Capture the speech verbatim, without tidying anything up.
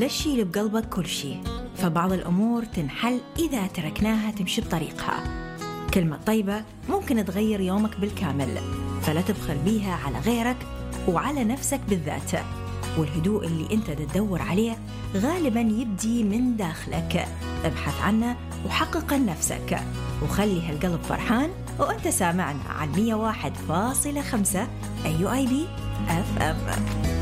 لا تشيل بقلبك كل شيء، فبعض الأمور تنحل إذا تركناها تمشي بطريقها. كلمة طيبة ممكن تغير يومك بالكامل، فلا تبخل بيها على غيرك وعلى نفسك بالذات. والهدوء اللي أنت تدور عليه غالباً يبدي من داخلك. ابحث عنه وحقق نفسك، وخلي هالقلب فرحان وأنت سامعنا على مية وواحد فاصلة خمسة أي يو آي بي إف إم.